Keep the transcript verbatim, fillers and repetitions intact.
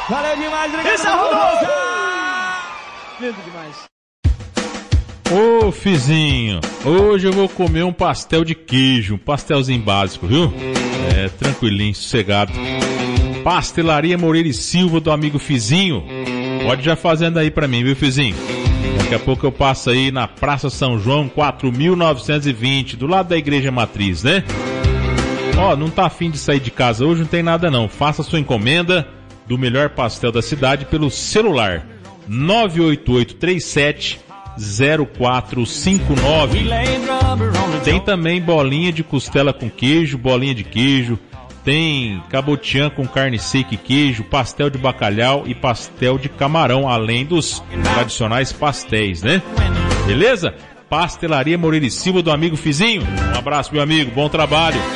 Valeu demais, obrigado. Isso é lindo demais. Ô, Fizinho, hoje eu vou comer um pastel de queijo, um pastelzinho básico, viu? É, tranquilinho, sossegado. Pastelaria Moreira e Silva do amigo Fizinho. Pode já fazendo aí pra mim, viu, Fizinho? Daqui a pouco eu passo aí na Praça São João, quatro mil novecentos e vinte, do lado da Igreja Matriz, né? Ó, não tá afim de sair de casa hoje, não tem nada não. Faça sua encomenda do melhor pastel da cidade pelo celular nove oito oito três sete zero quatro cinco nove. Tem também bolinha de costela com queijo, bolinha de queijo, tem cabotiã com carne seca e queijo, pastel de bacalhau e pastel de camarão, além dos tradicionais pastéis, né? Beleza? Pastelaria Moreira e Silva do amigo Fizinho. Um abraço, meu amigo, bom trabalho.